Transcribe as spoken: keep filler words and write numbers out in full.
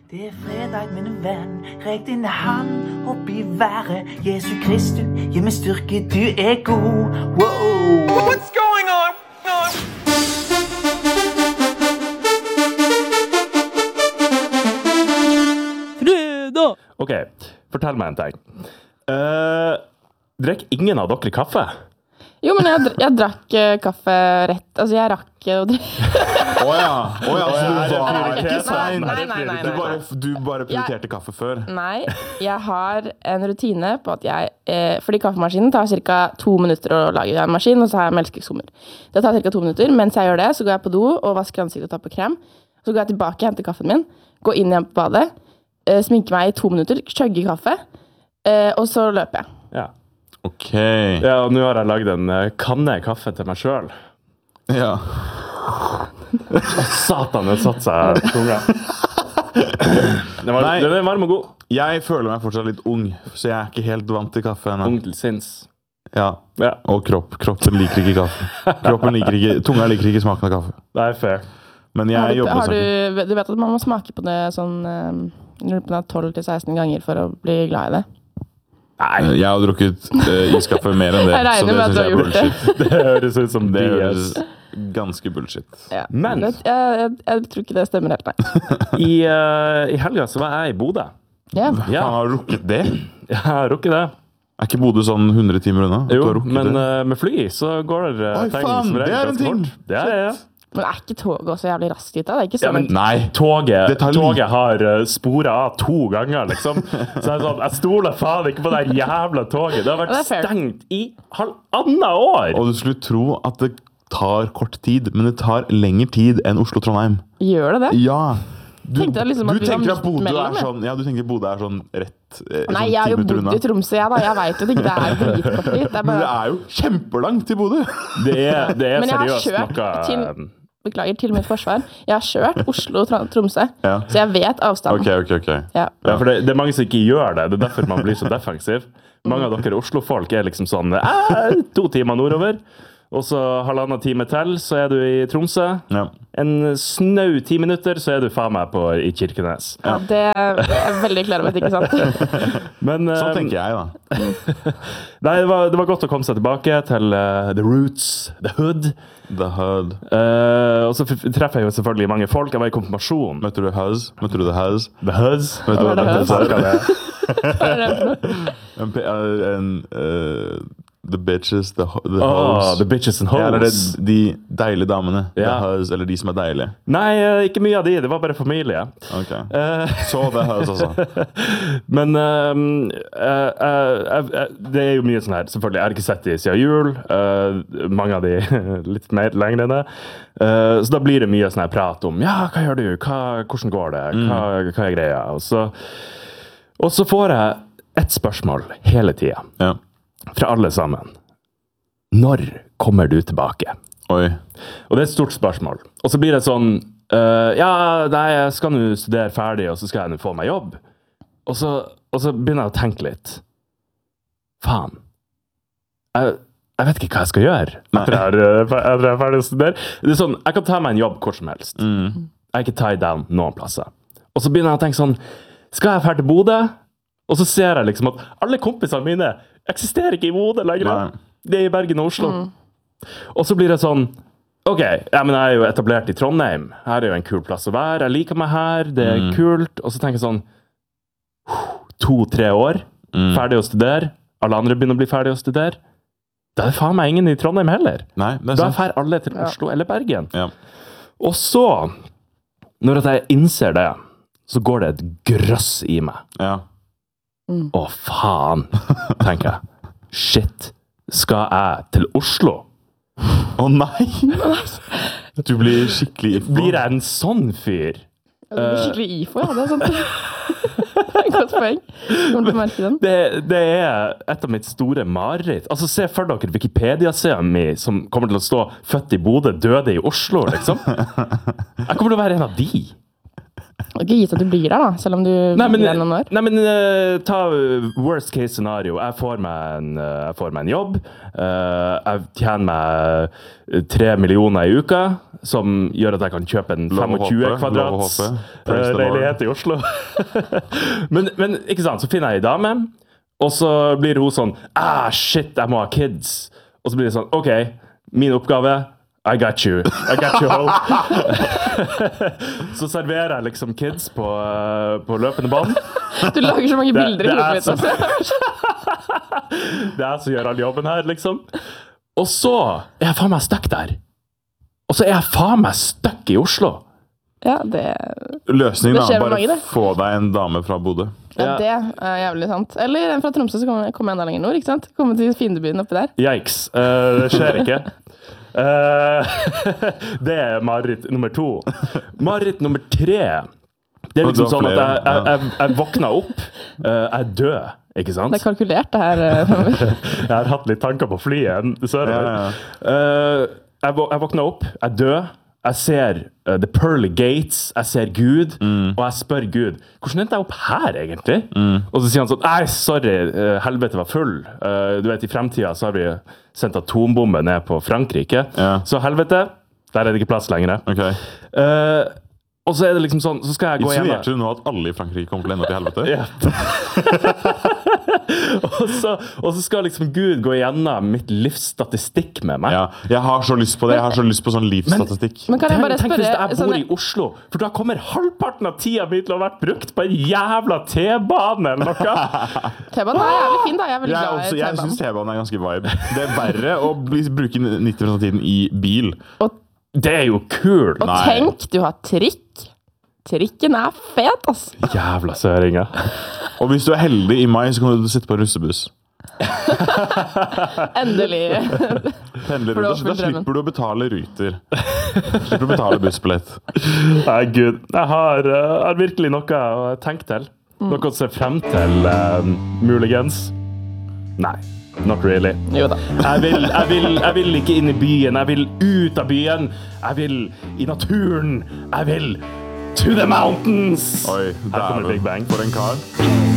Det er fredag, min venn. Rek din hand opp i været. Jesu Kristus, gi meg styrke, du er god. Wow. What's going on? Fredag! Ok, fortell meg en ting. Uh, Drekk ingen av dere kaffe? Jo, men jeg, dr- jeg drakk uh, kaffe rett. Altså, jeg rakk å drikke. Åja, åja, så du det var prioritet. ikke sein. Nei, nei, nei, Du nei. bare, du bare prioriterte kaffe før. Nei, jeg har en rutine på at jeg eh, fordi kaffemaskinen tar ca. to minutter å lage en maskin, og så har jeg melkeskummer. Det tar ca. to minutter. Mens jeg gjør det, så går jeg på do og vasker ansiktet og tar på krem. Så går jeg tilbake, henter kaffen min, går inn igjen på badet, eh, sminker meg i to minutter, chugger kaffe, eh, og så løper jeg. Ja. Ok. Ja, og nå har jeg lagd en uh, kanne kaffe til meg selv. Ja. Satan, den satt seg i tunga. Den, var, Nei. den er varm og god. Jeg føler meg fortsatt litt ung, så jeg er ikke helt vant til kaffe ennå. Ung til sinns. Ja. Ja, Og kropp. Kroppen liker ikke kaffe. Kroppen liker ikke, tunga liker ikke smaken av kaffe. det er fair. Men Har jeg du, jobber har med du, du vet at man må smake på det sånn eh, jeg lurer på det er tolv til seksten ganger for å bli glad i det. saken. Jeg har drukket uh, iskaffe mer enn det. Jeg regner så det med at synes du har jeg er gjort det. bullshit. Det høres ut som Det B S. høres ganske bullshit. Ja. Men- det, jeg, jeg, jeg tror ikke det stemmer helt, nei. I, uh, I helga så var jeg i Bodø. Ja. Ja, Han har rukket det? jeg har rukket det. Er ikke Bodø sånn hundre timer unna? At du Jo, har rukket men det? uh, med fly så går det uh, Oi, faen, som regel det er en ganske ting. fort. Ja, ja, ja. Men er ikke toget også jævlig raskt hit da? Det er ikke Ja, sånn men at- Nei. Toget, Det tar toget litt- har uh, sporet av to ganger, liksom. Så jeg, er sånn, jeg stoler faen ikke på det jævla toget. Det har vært Ja, det er fair. stengt i halvannet år. Og du skulle tro at det tar kort tid, men det tar lengre tid enn Oslo-Trondheim. Gjør det det? Ja. Du, Tenkte jeg liksom at du vi var tenker at midt Bodø mellom, er jeg. sånn Ja, du tenker Bodø er sånn rett eh, Nei, sånn jeg har ti jo minutter bodd unna. i Tromsø, jeg da. Jeg vet jo at ikke det er dritkort dit. Det er Men det bare... er jo kjempelangt til Bodø. Det er, det er Men jeg har seriøst kjørt noe til, um, beklager, til mitt forsvar. Jeg har kjørt Oslo-Tromsø, Ja. så jeg vet avstanden. Ok, ok, ok. Ja. Ja, for det, det er mange som ikke gjør det. Det er derfor man blir så defensiv. Mange av dere Oslo-folk er liksom sånn eh, to timer nordover, og så halvannen time til, så er du i Tromsø. Ja. En snau ti minutter, så er du faen meg på, i Kirkenes. Ja, det er jeg veldig klar over, ikke sant? Men Sånn um, tenker jeg, da. nei, det var, det var godt å komme seg tilbake til uh, the roots, the hood. The Hud. Uh, og så f- treffer jeg jo selvfølgelig mange folk. Jeg var i konfirmasjon. Møtte du Huz? Møtte du The Huz? The Huzz. Vet du hva Hva er The det Huz er? Hva er det? Hva er det for noe? En, pe- eh, en eh, The bitches, the, ho- the Oh, hoes. the bitches and Ja, eller det, hoes. de deilige damene. Ja. The Huz, eller de som er deilige. Nei, uh, ikke mye av de. Det var bare familie. Ok. Uh, Så The Huz, altså. Men um, uh, uh, uh, det er jo mye sånn her. Selvfølgelig, jeg har ikke sett de siden jul. Uh, mange av de litt mer lenger enn det. Uh, så da blir det mye sånn her prat om ja, hva gjør du? Hva, hvordan går det? Hva, hva er greia? Og så, og så får jeg et spørsmål hele tida Ja. fra alle sammen. Når kommer du tilbake? Oi. Og det er et stort spørsmål. Og så blir det sånn uh, ja, nei, jeg skal nå studere ferdig, og så skal jeg nå få meg jobb. Og så, og så begynner jeg å tenke litt. Faen. Jeg, jeg vet ikke hva jeg skal gjøre etter jeg er, uh, etter jeg er ferdig å studere. Det er sånn, jeg kan ta meg en jobb hvor som helst. Mm. Jeg er ikke tied down noen plasser. Og så begynner jeg å tenke sånn, skal jeg ferdig til Bodø? Og så ser jeg liksom at alle kompisene mine eksisterer ikke i Bodø lenger. Nei. Det er i Bergen og Oslo. Og så blir det sånn, ok, ja, men jeg er jo etablert i Trondheim. Her er jo en kul plass å være. Jeg liker meg her, det er Mm. kult. Og så tenker jeg sånn, to-tre år, Mm. ferdig å studere. Alle andre begynner å bli ferdig å studere. Da er det faen meg ingen i Trondheim heller. Nei, det er Da sant. fer alle til Ja. Oslo eller Bergen. Ja. Og så, når at jeg innser det, så går det et grøss i meg. Ja. Å, faen, tenker jeg. Shit, skal jeg til Oslo? Å nei! Du blir skikkelig Blir jeg en sånn fyr? Ja, det blir skikkelig I F O, ja. Det er sant. Det er et godt poeng. Kommer til å merke den. Det, det er et av mitt store mareritt. Altså, se for dere Wikipedia-siden min som kommer til å stå født i Bodø, døde i Oslo, liksom. Jeg kommer til å være en av de. Det er ikke gitt at du blir der da, selv om du Nei, men, blir der noen år. nei, men uh, ta worst case scenario. Jeg får meg en, uh, jeg får meg en jobb. Uh, jeg tjener meg tre millioner i uka, som gjør at jeg kan kjøpe en tjuefem kvadrats uh, leilighet i Oslo. men, men, ikke sant, så finner jeg en dame, og så blir hun sånn, ah, shit, jeg må ha kids. Og så blir det sånn, ok, min oppgave, I got you. I got you home. Så serverer jeg liksom kids på, uh, på løpende bånd. Du lager så mange bilder det, i hodet det mitt også. Det er jeg som gjør all jobben her, liksom. Og så er jeg faen meg stuck der. Og så er jeg faen meg stuck i Oslo. Ja, det... Løsningen Det skjer er med bare mange, det. få deg en dame fra Bodø. Ja, det er jævlig sant. Eller en fra Tromsø, så kommer jeg enda lenger nord, ikke sant? Komme til fiendebyen oppi der. Yikes. Uh, det skjer ikke. Uh, det er mareritt nummer to. Mareritt nummer tre. Det er liksom sånn at jeg, jeg, jeg, jeg våkner opp, uh, jeg er død, ikke sant? Det er kalkulert det her. Jeg har hatt litt tanker på flyet sørover. Ja, ja. uh, jeg, jeg våkner opp, jeg er død. Jeg ser uh, The Pearly Gates, jeg ser Gud, mm. og jeg spør Gud, hvordan endte jeg opp her egentlig? Mm. Og så sier han sånn, nei, sorry, uh, helvete var full. Uh, du vet, i fremtiden så har vi sendt atombombe ned på Frankrike. Ja. Så helvete, der er det ikke plass lenger. Okay. Uh, og så er det liksom sånn, så skal jeg gå hjem. Insinuerte du nå at alle i Frankrike kommer til å ende opp i helvete? Ja. og, så, og så skal liksom Gud gå igjennom mitt livsstatistikk med meg. Ja, jeg har så lyst på det. Jeg har så lyst på sånn livsstatistikk. Men, men kan jeg bare tenk, spørre... Tenk hvis jeg bor sånn, i Oslo, for da kommer halvparten av tida mi til å ha vært brukt på en jævla T-bane eller noe. T-banen er jævlig fin da, jeg er veldig jeg glad også, i Jeg T-banen. synes T-banen er ganske vibe. Det er verre å bli, bruke nitti prosent av tiden i bil. Og, det er jo kult. Og tenk, du har trikk. Trikken er fet, ass. Jævla søringer. Og hvis du er heldig i mai, så kan du sitte på russebuss. Endelig. Pendlerruter, da slipper du å betale ruter. Slipper du å betale bussbillett. Nei, Gud. Jeg har, uh, har virkelig noe å tenke til. Mm. Noe å se frem til, uh, muligens. Nei. Not really. Jo da. Jeg vil, jeg, vil, jeg vil ikke inn i byen. Jeg vil ut av byen. Jeg vil i naturen. Jeg vil to the mountains. Oi, her kommer Big Bang. For en kar.